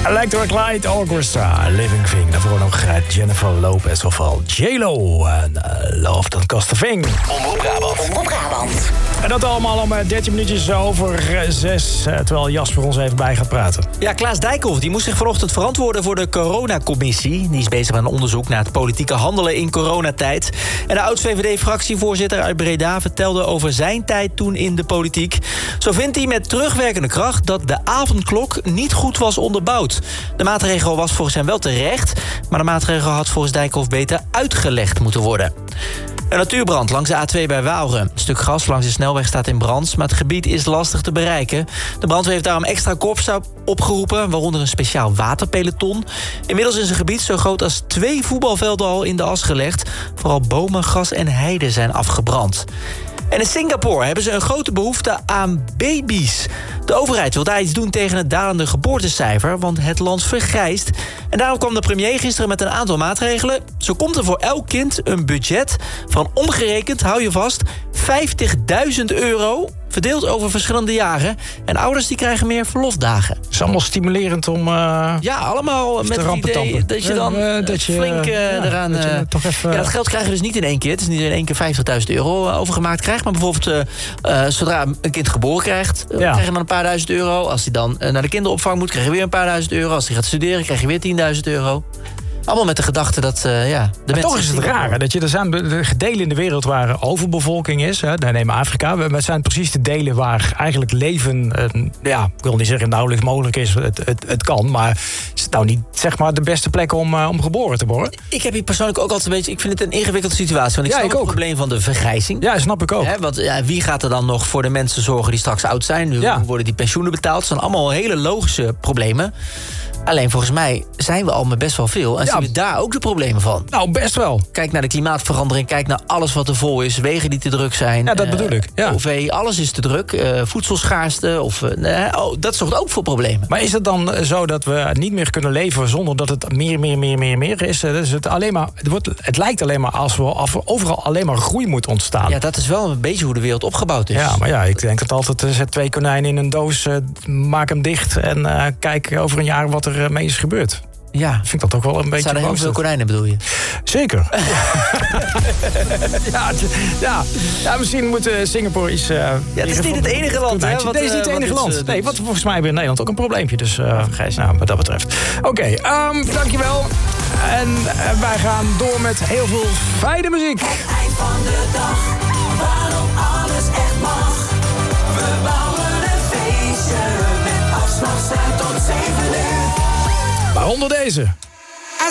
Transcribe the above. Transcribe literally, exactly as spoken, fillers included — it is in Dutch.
Electric Light Orchestra, Living Thing. Daarvoor nog Jennifer Lopez, ofwel J-Lo. En uh, Love Don't Cost a Thing. Omroep Brabant. Omroep Brabant. En dat allemaal om dertien minuutjes over zes. Terwijl Jasper ons even bij gaat praten. Ja, Klaas Dijkhoff die moest zich vanochtend verantwoorden voor de coronacommissie. Die is bezig met een onderzoek naar het politieke handelen in coronatijd. En de oud-V V D-fractievoorzitter uit Breda vertelde over zijn tijd toen in de politiek. Zo vindt hij met terugwerkende kracht dat de avondklok niet goed was onderbouwd. De maatregel was volgens hem wel terecht, maar de maatregel had volgens Dijkhoff beter uitgelegd moeten worden. Een natuurbrand langs de A twee bij Waalre. Een stuk gas langs de snelweg staat in brand, maar het gebied is lastig te bereiken. De brandweer heeft daarom extra korpsen opgeroepen, waaronder een speciaal waterpeloton. Inmiddels is een gebied zo groot als twee voetbalvelden al in de as gelegd. Vooral bomen, gras en heide zijn afgebrand. En in Singapore hebben ze een grote behoefte aan baby's. De overheid wil daar iets doen tegen het dalende geboortecijfer, want het land vergrijst. En daarom kwam de premier gisteren met een aantal maatregelen. Zo komt er voor elk kind een budget van omgerekend, hou je vast, vijftigduizend euro... verdeeld over verschillende jaren. En ouders die krijgen meer verlofdagen. Het is allemaal stimulerend om... Uh, ja, allemaal met het idee dat je dan uh, uh, dat je, flink uh, ja, eraan... Dat, uh, toch even, ja, dat geld krijg je dus niet in één keer. Het is niet in één keer vijftigduizend euro overgemaakt krijgt. Maar bijvoorbeeld uh, uh, zodra een kind geboren krijgt... Uh, ja. krijg je dan een paar duizend euro. Als hij dan uh, naar de kinderopvang moet, krijg je weer een paar duizend euro. Als hij gaat studeren, krijg je weer tienduizend euro. Allemaal met de gedachte dat uh, ja, de mensen... Toch is het raar hè, dat je er zijn delen in de wereld waar overbevolking is. Hè, neem Afrika. Het zijn precies de delen waar eigenlijk leven... Uh, ja, ik wil niet zeggen nauwelijks mogelijk is. Het, het, het kan, maar is het nou niet zeg maar de beste plek om, uh, om geboren te worden? Ik heb hier persoonlijk ook altijd een beetje... Ik vind het een ingewikkelde situatie. Want ik ja, snap ik het probleem van de vergrijzing. Ja, snap ik ook. Hè, want ja, wie gaat er dan nog voor de mensen zorgen die straks oud zijn? Hoe ja. worden die pensioenen betaald? Dat zijn allemaal hele logische problemen. Alleen volgens mij zijn we al met best wel veel. En ja. zien we daar ook de problemen van. Nou, best wel. Kijk naar de klimaatverandering. Kijk naar alles wat er vol is. Wegen die te druk zijn. Ja, dat bedoel ik. Ja. O V, alles is te druk. Uh, voedselschaarste. Of, uh, oh, dat zorgt ook voor problemen. Maar is het dan zo dat we niet meer kunnen leven zonder dat het meer, meer, meer, meer, meer is? Dus het, alleen maar, het, wordt, het lijkt alleen maar als we overal alleen maar groei moet ontstaan. Ja, dat is wel een beetje hoe de wereld opgebouwd is. Ja, maar ja, ik denk dat altijd uh, zet twee konijnen in een doos. Uh, maak hem dicht en uh, kijk over een jaar wat er uh, mee is gebeurd. Ja. Vind ik dat toch wel een beetje... Zijn er heel veel konijnen, bedoel je? Zeker. ja, ja, ja, misschien moet Singapore iets... Uh, ja, het is niet het enige land, hè? Wat, Deze is niet het enige land. Uh, nee, wat volgens mij hebben we in Nederland ook een probleempje. Dus uh, nou, wat dat betreft. Oké, okay, um, dankjewel. En uh, wij gaan door met heel veel fijne muziek. Het eind van de dag, waarom alles echt mag. We bouwen een feestje met afslagstuin tot zeven uur. Waaronder deze.